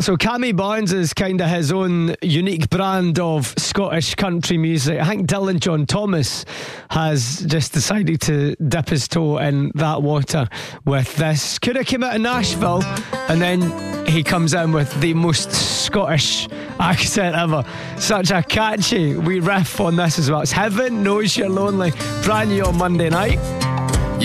So Cammy Barnes is kind of his own unique brand of Scottish country music. I think Dylan John Thomas has just decided to dip his toe in that water with this. Could have come out of Nashville, and then he comes in with the most Scottish accent ever. Such a catchy wee riff on this as well. It's Heaven Knows You're Lonely. Brand new on Monday night.